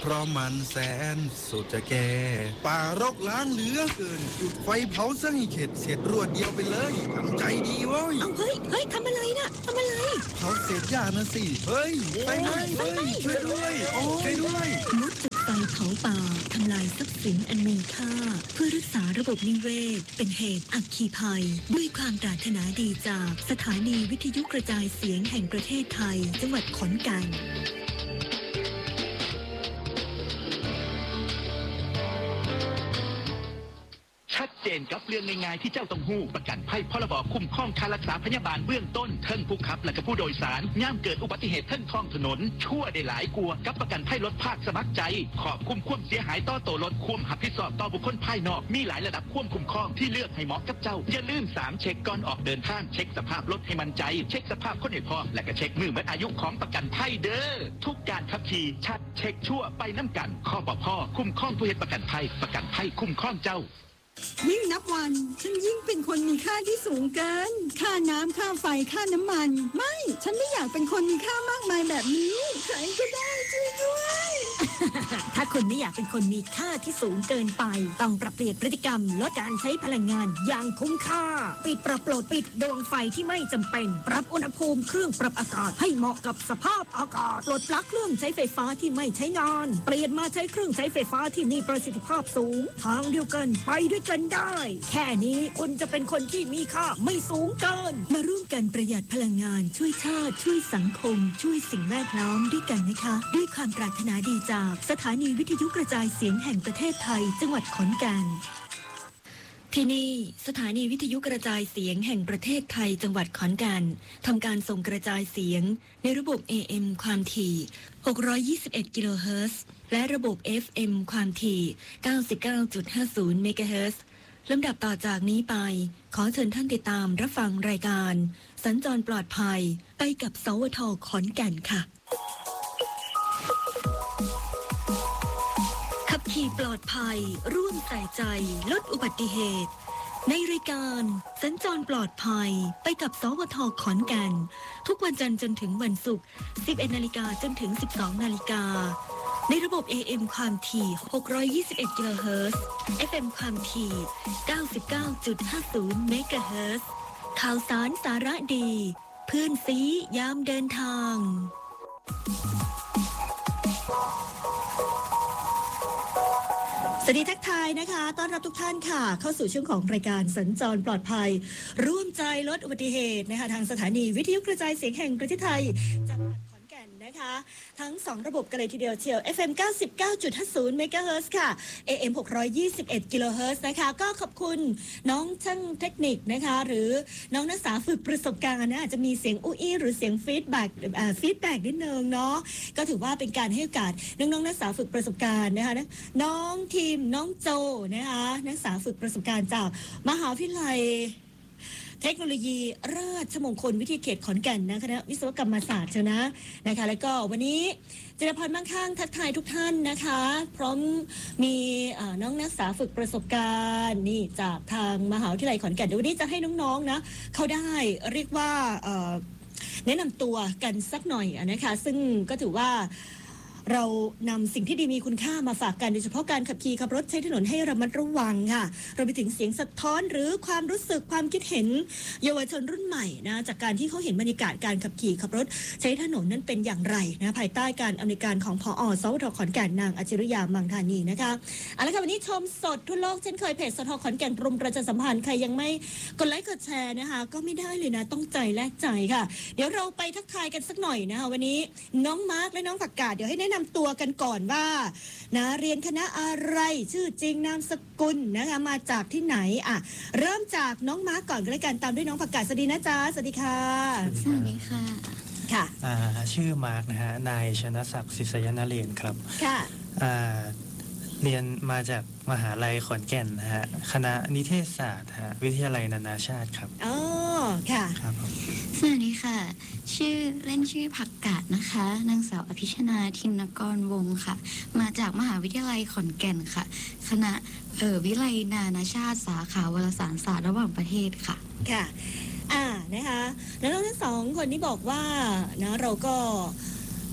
เพราะมันแสนสุดจะแก่ป่ารกล้างเหลือเกินจุดไฟเผาซะให้เข็ดเสร็จรวดเดียวไปเลยทำใจดีเว้ยเอาเฮ้ยทำอะไรน่ะทำอะไรเผาเศษหญ้านะสิเฮ้ยไปไหมช่วยด้วยช่วยด้วยงดจุดไฟเผาป่าทำลายทรัพย์สินอันมีค่าเพื่อรักษาระบบนิเวศเป็นเหตุอัคคีภัยด้วยความปรารถนาดีจากสถานีวิทยุกระจายเสียงแห่งประเทศไทยจังหวัดขอนแก่นชัดเจนกับเรื่องง่ายๆที่เจ้าต้องหู้ประกันภัยพรบคุ้มครองค่ารักษาพยาบาลเบื้องต้นเทิงผู้ขับและก็ผู้โดยสารย่ามเกิดอุบัติเหตุเทิงท้องถนนชั่วได้หลายกลัวกับประกันภัยรถภาคสมัครใจขอบคุ้มความเสียหายต่อตัวรถควมหับผิดชอบต่อบุคคลภายนอกมีหลายระดับควมคุ้มครองที่เลือกให้เหมาะกับเจ้าอย่าลืม3เช็คก่อนออกเดินทางเช็คสภาพรถให้มั่นใจเช็คสภาพคนให้พร้อมและก็เช็คมือหมดอายุของประกันภัยเด้อทุกการขับขี่ชัดเช็คชั่วไปน้ำกันข้อปพคุ้มครองผู้เฮ็ดประกันภัยคุ้มครองเจ้ายิ่งนับวันฉันยิ่งเป็นคนมีค่าที่สูงเกินค่าน้ำค่าไฟค่าน้ำมันไม่ฉันไม่อยากเป็นคนมีค่ามากมายแบบนี้ใครก็ได้ช่วยด้วยถ้าคุณไม่อยากเป็นคนมีค่าที่สูงเกินไปต้องปรับเปลี่ยนพฤติกรรมลดการใช้พลังงานอย่างคุ้มค่าปิดปรับโหลดปิดดวงไฟที่ไม่จำเป็นปรับอุณหภูมิเครื่องปรับอากาศให้เหมาะกับสภาพอากาศปลดปลั๊กเครื่องใช้ไฟฟ้าที่ไม่ใช้งานเปลี่ยนมาใช้เครื่องใช้ไฟฟ้าที่มีประสิทธิภาพสูงทางเดียวกันไปด้วยกันได้แค่นี้คุณจะเป็นคนที่มีค่าไม่สูงเกินมาร่วมกันประหยัดพลังงานช่วยชาติช่วยสังคมช่วยสิ่งแวดล้อมด้วยกันนะคะด้วยความปรารถนาดีจากสถานีวิทยุกระจายเสียงแห่งประเทศไทยจังหวัดขอนแก่นที่นี่สถานีวิทยุกระจายเสียงแห่งประเทศไทยจังหวัดขอนแก่นทำการส่งกระจายเสียงในระบบ AM ความถี่621กิโลเฮิรตซ์และระบบ FM ความถี่ 99.50 เมกะเฮิรตซ์ลำดับต่อจากนี้ไปขอเชิญท่านติดตามรับฟังรายการสัญจรปลอดภัยไปกับสวท.ขอนแก่นค่ะขับขี่ปลอดภัยร่วมใส่ใจลดอุบัติเหตุในรายการสัญจรปลอดภัยไปกับสวท.ขอนแก่นทุกวันจันทร์จนถึงวันศุกร์ 11 นาฬิกาจนถึง 12 นาฬิกาในระบบ AM ความถี่621กิโลเฮิรตซ์ FM ความถี่ 99.50 เมกะเฮิรตซ์ข่าวสารสาระดีเพื่อนซียามเดินทางสวัสดีทักทายนะคะต้อนรับทุกท่านค่ะเข้าสู่ช่วงของรายการสัญจรปลอดภัยร่วมใจลดอุบัติเหตุนะคะทางสถานีวิทยุกระจายเสียงแห่งประเทศไทยจังหวัดขอนแก่นนะคะทั้ง2ระบบกันเลยทีเดียวเชียว FM 99.50 เมกะเฮิรตซ์ค่ะ AM 621กิโลเฮิรตซ์นะคะก็ขอบคุณน้องช่างเทคนิคนะคะหรือน้องนักศึกษาฝึกประสบการณ์นะอาจจะมีเสียงอุ้ยหรือเสียงฟีดแบ็กนิดนึงเนาะก็ถือว่าเป็นการให้โอกาสน้องๆนักศึกษาฝึกประสบการณ์นะคะน้องทีมน้องโจนะคะนักศึกษาฝึกประสบการณ์จากมหาวิทยาลัยเทคโนโลยีราชมงคลวิทยาเขตขอนแก่นนะคณะวิศวกรรมศาสตร์นะคะแล้วก็วันนี้เจริญพรมั่งคั่งทักทายทุกท่านนะคะพร้อมมีน้องนักศึกษาฝึกประสบการณ์นี่จากทางมหาวิทยาลัยขอนแก่นเดี๋ยววันนี้จะให้น้องๆนะเขาได้เรียกว่าแนะนำตัวกันสักหน่อยนะคะซึ่งก็ถือว่าเรานำสิ่งที่ดีมีคุณค่ามาฝากกันโดยเฉพาะการขับขี่ขับรถใช้ถนนให้ระมัดระวังค่ะเราไปถึงเสียงสะท้อนหรือความรู้สึกความคิดเห็นเยาวชนรุ่นใหม่นะจากการที่เขาเห็นบรรยากาศการขับขี่ขับรถใช้ถนนนั้นเป็นอย่างไรนะภายใต้การอำนวยการของผอ.สวท.ขอนแก่นนางอัจฉริยามังธานีนะคะเอาละค่ะวันนี้ชมสดทั่วโลกเช่นเคยเพจสวท.ขอนแก่นกรมประชาสัมพันธ์ใครยังไม่กดไลค์กดแชร์นะคะก็ไม่ได้เลยนะต้องใจแลกใจค่ะเดี๋ยวเราไปทักทายกันสักหน่อยนะคะวันนี้น้องมาร์คและน้องผักกาดเดี๋ยวให้แนะนำตัวกันก่อนว่านะเรียนคณะอะไรชื่อจริงนามสกุลนะคะมาจากที่ไหนเริ่มจากน้องมาร์คก่อนก็แล้วกันตามด้วยน้องผักกาดสวัสดีนะจ๊ะสวัสดีค่ะสวัสดีค่ะค่ะชื่อมาร์คนะฮะนายชนศักดิ์ศิษยนเรศครับค่ะเรียนมาจากมหาลัยขอนแก่นนะฮะคณะนิเทศศาสตร์วิทยาลัยนานาชาติครับอ๋อค่ะครับสวัสดีค่ะชื่อเล่นชื่อผักกาดนะคะนางสาวอภิชนาทินกรวงศ์ค่ะมาจากมหาวิทยาลัยขอนแก่นค่ะคณะวิทยาลัยนานาชาติสาขาวารสารศาสตร์ระหว่างประเทศค่ะค่ะนะคะแล้วทั้งสองคนนี้บอกว่านะเราก็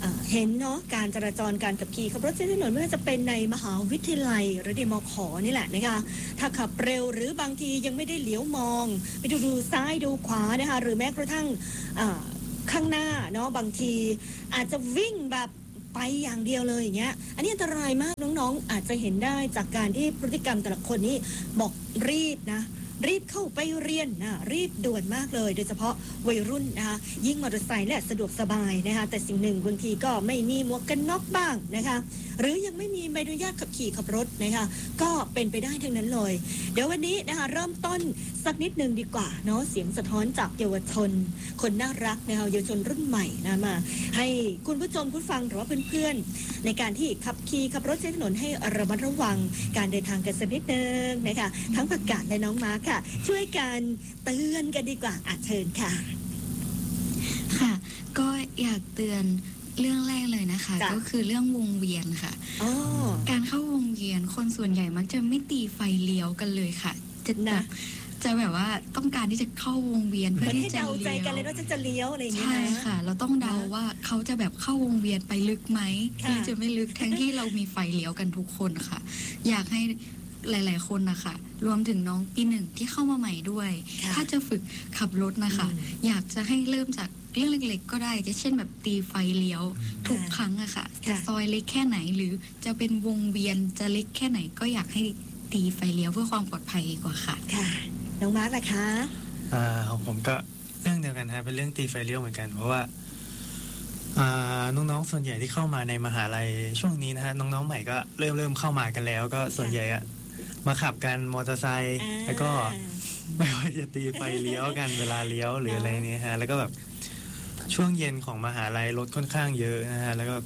เห็นเนาะการจราจรการขับขี่ขับรถใช้ถนนไม่ว่าจะเป็นในมหาวิทยาลัยหรือในมข.นี่แหละนะคะถ้าขับเร็วหรือบางทียังไม่ได้เหลียวมองไปดูซ้ายดูขวานะคะหรือแม้กระทั่งข้างหน้าเนาะบางทีอาจจะวิ่งแบบไปอย่างเดียวเลยอย่างเงี้ยอันนี้อันตรายมากน้องๆอาจจะเห็นได้จากการที่พฤติกรรมแต่ละคนนี่บอกรีบเข้าไปเรียนนะรีบด่วนมากเลยโดยเฉพาะวัยรุ่นนะคะยิ่งมอเตอร์ไซค์และสะดวกสบายนะคะแต่สิ่งหนึ่งบางทีก็ไม่มีหมวกกันน็อกบ้างนะคะหรือยังไม่มีใบอนุญาตขับขี่ขับรถนะคะก็เป็นไปได้ทั้งนั้นเลยเดี๋ยววันนี้นะคะเริ่มต้นสักนิดนึงดีกว่าเนาะเสียงสะท้อนจากเยาวชนคนน่ารักนะคะเยาวชนรุ่นใหม่นะมาให้คุณผู้ชมผู้ฟังหรือว่าเพื่อนๆในการที่ขับขี่ขับรถใช้ถนนให้ระมัดระวังการเดินทางกันสักนิดนึงนะคะทั้งประกาศและน้องมาร์คค่ะช่วยกันเตือนกันดีกว่าเชิญค่ะค่ะก็อยากเตือนเรื่องแรกเลยนะคะก็คือเรื่องวงเวียนค่ะการเข้าวงเวียนคนส่วนใหญ่มักจะไม่ตีไฟเลี้ยวกันเลยค่ะจะแบบว่าต้องการที่จะเข้าวงเวียนเพื่อที่จะเลี้ยวใจกันเลยว่าจะเลี้ยวอะไรอย่างเงี้ยใช่ค่ะเราต้องเดาว่าเขาจะแบบเข้าวงเวียนไปลึกไหมหรือจะไม่ลึกทั้งที่เรามีไฟเลี้ยวกันทุกคนค่ะอยากให้หลายๆคนนะคะรวมถึงน้องปีหนึ่งที่เข้ามาใหม่ด้วยถ้าจะฝึกขับรถนะคะอยากจะให้เริ่มจากเรื่องเล็กๆก็ได้เช่นแบบตีไฟเลี้ยวทุกครั้งอะค่ะจะซอยเล็กแค่ไหนหรือจะเป็นวงเวียนจะเล็กแค่ไหนก็อยากให้ตีไฟเลี้ยวเพื่อความปลอดภัยดีกว่าค่ะค่ะน้องมาร์คล่ะคะของผมก็เรื่องเดียวกันฮะเป็นเรื่องตีไฟเลี้ยวเหมือนกันเพราะว่าน้องๆส่วนใหญ่ที่เข้ามาในมหาลัยช่วงนี้นะฮะน้องๆใหม่ก็เริ่มเข้ามากันแล้วก็ส่วนใหญ่อะมาขับกันมอเตอร์ไซค์แล้วก็ไม่ว่าจะตีไฟเลี้ยวกันเวลาเลี้ยวหรืออะไรนี้ฮะแล้วก็แบบช่วงเย็นของมหาลัยรถค่อนข้างเยอะนะฮะแล้วก็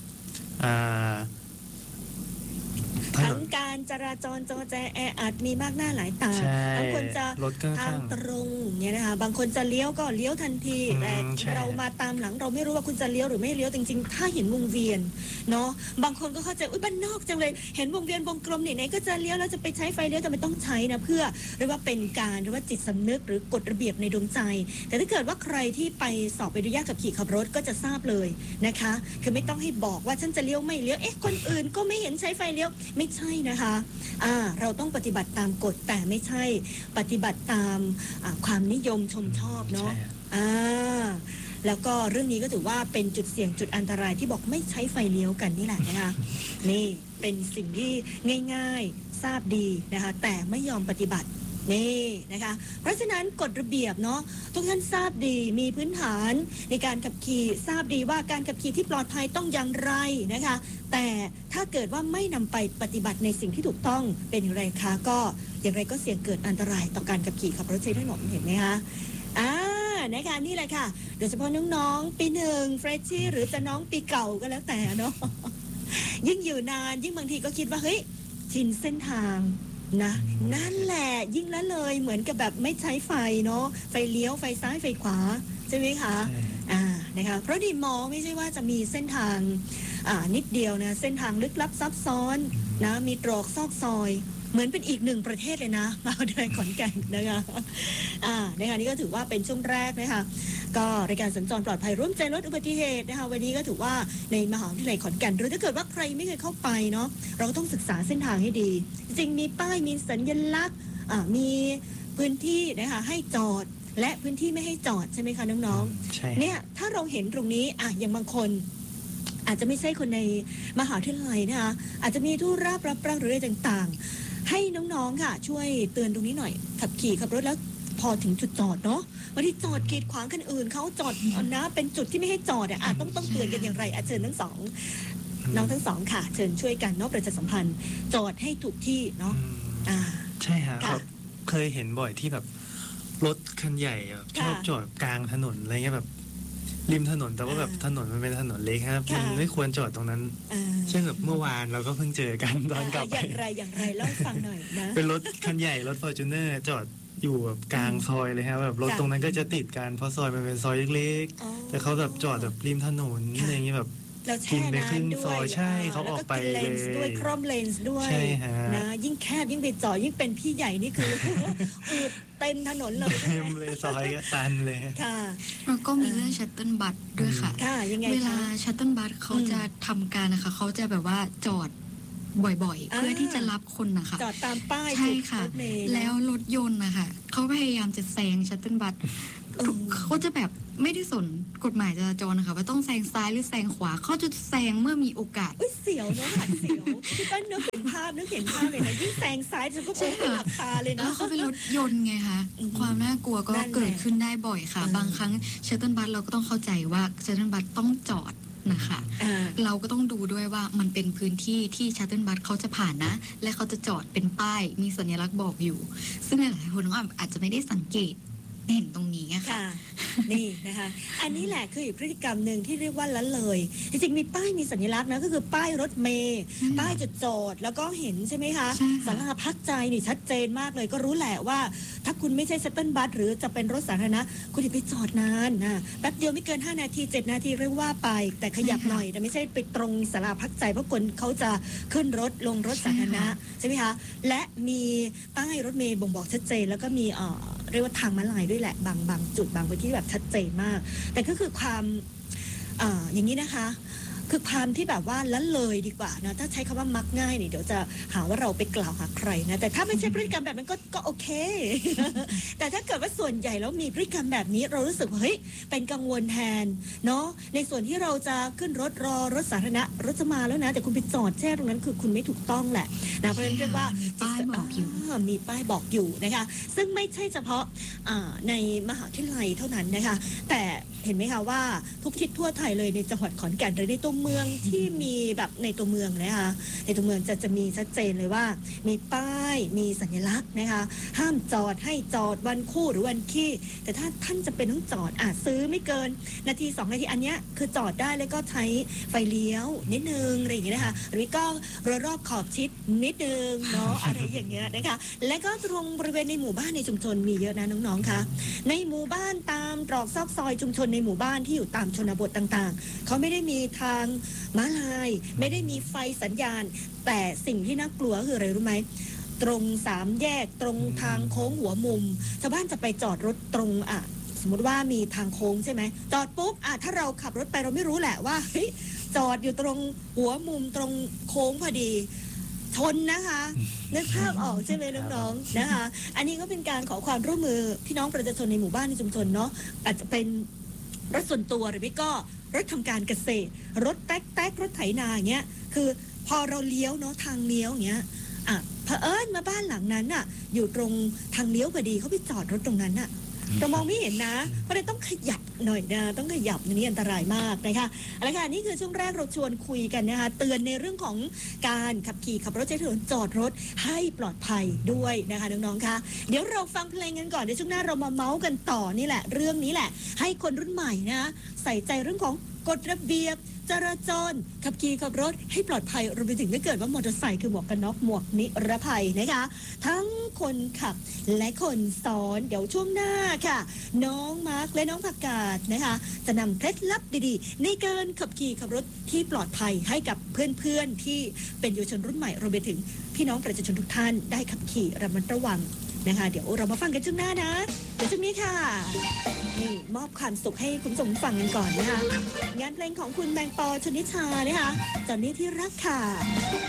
ทั้งการจราจรจอแจแออัดมีมากหน้าหลายตาบางคนจะทางตรงเนี่ยนะคะบางคนจะเลี้ยวก็เลี้ยวทันทีแต่เรามาตามหลังเราไม่รู้ว่าคุณจะเลี้ยวหรือไม่เลี้ยวจริงๆถ้าเห็นวงเวียนเนาะบางคนก็เข้าใจบ้านนอกจังเลยเห็นวงเวียนวงกลมไหนๆก็จะเลี้ยวแล้วจะไปใช้ไฟเลี้ยวแต่ไม่ต้องใช้นะเพื่อหรือว่าเป็นการหรือว่าจิตสำนึกหรือกฎระเบียบในดวงใจแต่ถ้าเกิดว่าใครที่ไปสอบใบอนุญาตขับขี่ขับรถก็จะทราบเลยนะคะคือไม่ต้องให้บอกว่าฉันจะเลี้ยวไม่เลี้ยวคนอื่นก็ไม่เห็นใช้ไฟเลี้ยวไม่ใช่นะคะเราต้องปฏิบัติตามกฎแต่ไม่ใช่ปฏิบัติตามความนิยมชมชอบเนาะแล้วก็เรื่องนี้ก็ถือว่าเป็นจุดเสี่ยงจุดอันตรายที่บอกไม่ใช้ไฟเลี้ยวกันนี่แหละนะคะนี่เป็นสิ่งที่ง่ายๆทราบดีนะคะแต่ไม่ยอมปฏิบัตินี่นะคะเพราะฉะนั้นกฎระเบียบเนาะทุกท่านทราบดีมีพื้นฐานในการขับขี่ทราบดีว่าการขับขี่ที่ปลอดภัยต้องอย่างไรนะคะแต่ถ้าเกิดว่าไม่นำไปปฏิบัติในสิ่งที่ถูกต้องเป็นอย่างไรคะก็อย่างไรก็เสี่ยงเกิดอันตรายต่อการขับขี่ขับรถใช้ถนนเห็นไหมคะนะคะนี่แหละค่ะโดยเฉพาะน้องๆปีหนึ่งเฟรชชี่หรือจะน้องปีเก่าก็แล้วแต่เนาะยิ่งอยู่นานยิ่งบางทีก็คิดว่าเฮ้ยชินเส้นทางนะนั่นแหละยิ่งละเลยเหมือนกับแบบไม่ใช้ไฟเนาะไฟเลี้ยวไฟซ้ายไฟขวาใช่ไหมคะนะคะเพราะดีมอไม่ใช่ว่าจะมีเส้นทางนิดเดียวนะเส้นทางลึกลับซับซ้อนนะมีตรอกซอกซอยเหมือนเป็นอีกหนึ่งประเทศเลยนะมาในขอนแก่นนะคะนะคะนี่ก็ถือว่าเป็นช่วงแรกนะคะก็รายการสัญจรปลอดภัยร่วมใจลดอุบัติเหตุนะคะวันนี้ก็ถือว่าในมหาวิทยาลัยขอนแก่นหรือถ้าเกิดว่าใครไม่เคยเข้าไปเนาะเราก็ต้องศึกษาเส้นทางให้ดีจริงมีป้ายมีสัญลักษณ์มีพื้นที่นะคะให้จอดและพื้นที่ไม่ให้จอดใช่ไหมคะน้องๆเนี่ยถ้าเราเห็นตรงนี้อย่างบางคนอาจจะไม่ใช่คนในมหาวิทยาลัยนะคะอาจจะมีธุระรับหรืออะไรต่างๆให้น้องๆค่ะช่วยเตือนตรงนี้หน่อยขับขี่ขับรถแล้วพอถึงจุดจอดเนาะวันที่จอดกีดขวางคันอื่นเขาจอดนะเป็นจุดที่ไม่ให้จอดต้องเตือนกันอย่างไรเชิญทั้งสองน้องทั้งสองค่ะเชิญช่วยกันเนาะประชาสัมพันธ์จอดให้ถูกที่เนาะใช่ค่ะเคยเห็นบ่อยที่แบบรถคันใหญ่ชอบจอดกลางถนนอะไรเงี้ยแบบริมถนนแต่ว่าแบบถนนมันเป็นถนนเล็กครับมันไม่ควรจอดตรงนั้นเช่นแบบเมื่อวานเราก็เพิ่งเจอกันตอนกลับไปอย่างไรเล่าฟังหน่อยนะเป็นรถคันใหญ่รถ Fortuner จอดอยู่แบบกลางซอยเลยครับแบบรถตรงนั้นก็จะติดกันเพราะซอยมันเป็นซอยเล็กๆแต่เขาแบบจอดแบบริมถนนอะไรเงี้ยแบบแล้วแช่กินไปครึ่งน้ำด้ซวอย ยใช่เขาออกไปแล้วก็กินเลนส์ด้วยเลยคร่อมเลนส์ด้วยใช่ฮะนะยิ่งแคบยิ่งไปจอดยิ่งเป็นพี่ใหญ่นี่คือ อืดเต็มถนนเลยเต็มเลยซอยก็ตันเลยค่ะแล้วก็มีเรื่องชัตเติลบัสด้วยค่ะค่ะยังไงเวลาคะชัตเติลบัสเขาจะทำการนะคะเขาจะแบบว่าจอดบ่อยๆอ่าเพื่อที่จะรับคนนะคะจอดตามป้ายใช่ค่ะรถเมล์แล้วรถยนต์นะคะเขาพยายามจะแซงชัตเติลบัสเออเขาจะแบบไม่ได้สนกฎหมายจราจรนะคะว่าต้องแซงซ้ายหรือแซงขวาเขาจะแซงเมื่อมีโอกาสอุ้ยเสียวเนาะหวาดเสียวพี่ต้นนึกเห็นภาพเลยนะยิ่งแซงซ้ายฉันก็ใช่โอ้ยค่ะหลับตาเลยแล้นะวเขาเป็นรถยนต์ไงคะอืมความน่ากลัวก็นั่นแหละเกิดขึ้นได้บ่อยค่ะอืมบางครั้งชัตเติลบัสเราก็ต้องเข้าใจว่าชัตเติลบัสต้องจอดนะคะอ่าเราก็ต้องดูด้วยว่ามันเป็นพื้นที่ที่ชัตเติลบัสเขาจะผ่านนะ และเขาจะจอดเป็นป้ายมีสัญลักษณ์บอกอยู่ ซึ่งหลายๆคนก็อาจจะไม่ได้สังเกตเห็นตรงนี้อะค่ะค่ะ นี่นะคะ อันนี้แหละคืออีกพฤติกรรมหนึ่งที่เรียกว่าละเลย จริงๆมีป้ายมีสัญลักษณ์นะก็คือป้ายรถเมล์อืมป้ายจุดจอดแล้วก็เห็นใช่ไหมคะใช่ค่ะศาลาพักใจนี่ชัดเจนมากเลยก็รู้แหละว่า ถ้าคุณไม่ใช่ชัตเติลบัสหรือจะเป็นรถสาธารณะคุณอย่าไปจอดนานนะแป๊บเดียวไม่เกิน5นาที7นาทีเรียกว่าไป แต่ขยับหน่อยแต่ไม่ใช่ไปตรงศาลาพักใจเพราะคนเขาจะขึ้นรถลงรถสาธารณะใช่ไหมคะและมีป้ายรถเมล์บ่งบอกชัดเจนแล้วก็มีเรียกว่าทางม้าลายด้วยแหละบางจุดบางพื้นที่แบบชัดเจนมาก แต่ก็คือความอย่างนี้นะคะ คือความที่แบบว่าละเลยดีกว่านะถ้าใช้คำว่ามักง่ายเนี่ยเดี๋ยวจะหาว่าเราไปกล่าวหาใครนะแต่ถ้าไม่ใช่พฤติกรรมแบบนั้นก็โอเค แต่ถ้าเกิดว่าส่วนใหญ่แล้วมีพฤติกรรมแบบนี้เรารู้สึกว่าเฮ้ยเป็นกังวลแทนเนาะในส่วนที่เราจะขึ้นรถรอรถสาธารณะรถจะมาแล้วนะแต่คุณไปจอดแช่ตรงนั้นคือคุณไม่ถูกต้องแหละนะเพราะฉะนั้นเรียกว่ามีป้ายบอกอยู่มีป้ายบอกอยู่นะคะซึ่งไม่ใช่เฉพาะในมหาวิทยาลัยเท่านั้นนะคะแต่เห็นไหมคะว่าทุกทิศทั่วไทยเลยในจังหวัดขอนแก่นหรือในตัวเมืองที่มีแบบในตัวเมืองนะคะในตัวเมืองจะมีชัดเจนเลยว่ามีป้ายมีสัญลักษณ์นะคะห้ามจอดให้จอดวันคู่หรือวันขี้แต่ถ้าท่านจะเป็นต้องจอดซื้อไม่เกินนาที2นาทีอันเนี้ยคือจอดได้แล้วก็ใช้ไฟเลี้ยวนิดนึงอะไรอย่างเงี้ยนะคะหรือก็รอบขอบชิดนิดนึงเนาะ อะไรอย่างเงี้ยนะคะและก็ตรงบริเวณในหมู่บ้านในชุมชนมีเยอะนะน้องๆคะในหมู่บ้านตามตรอกซอกซอยชุมชนในหมู่บ้านที่อยู่ตามชนบทต่างๆเขาไม่ได้มีทางม้าลายไม่ได้มีไฟสัญญาณแต่สิ่งที่น่ากลัวคืออะไรรู้ไหมตรง3แยกตรงทางโค้งหัวมุมชาวบ้านจะไปจอดรถตรงสมมติว่ามีทางโค้งใช่ไหมจอดปุ๊บถ้าเราขับรถไปเราไม่รู้แหละว่าเฮ้ยจอดอยู่ตรงหัวมุมตรงโค้งพอดีชนนะคะนึกภาพออกใช่ไหมน้องๆนะคะอันนี้ก็เป็นการขอความร่วมมือพี่น้องประชาชนในหมู่บ้านในชุมชนเนาะอาจจะเป็นรถส่วนตัวหรือไม่ก็รถทำการเกษตรรถแต๊กรถไถนาอย่างเงี้ยคือพอเราเลี้ยวเนาะทางเลี้ยวอย่างเงี้ยเผอิญมาบ้านหลังนั้นอยู่ตรงทางเลี้ยวพอดีเขาไปจอดรถตรงนั้นเรามองไม่เห็นนะเพราะเลยต้องขยับหน่อยนะต้องขยับนี่อันตรายมากนะคะเอาละค่ะนี่คือช่วงแรกเราชวนคุยกันนะคะเตือนในเรื่องของการขับขี่ขับรถใช้ถนนจอดรถให้ปลอดภัยด้วยนะคะน้องๆคะเดี๋ยวเราฟังเพลงกันก่อนในช่วงหน้าเรามาเมาส์กันต่อนี่แหละเรื่องนี้แหละให้คนรุ่นใหม่นะใส่ใจเรื่องของกฎระเบียบจราจรขับขี่ขับรถให้ปลอดภัยรวมไปถึงถ้าเกิดว่ามอเตอร์ไซค์คือหมวกกันน็อกหมวกนิรภัยนะคะทั้งคนขับและคนซ้อนเดี๋ยวช่วงหน้าค่ะน้องมาร์คและน้องผักกาดนะคะจะนำเคล็ดลับดีๆในการขับขี่ขับรถที่ปลอดภัยให้กับเพื่อนๆที่เป็นเยาวชนรุ่นใหม่รวมไปถึงพี่น้องประชาชนทุกท่านได้ขับขี่ระมัดระวังนะคะเดี๋ยวเรามาฟังกันช่วงหน้านะเดี๋ยวช่วงนี้ค่ะนี่มอบความสุขให้คุณผู้ชมฟังกันก่อนนะคะงานเพลงของคุณแมงปอชนิชานะคะจอนนี่ที่รักค่ะ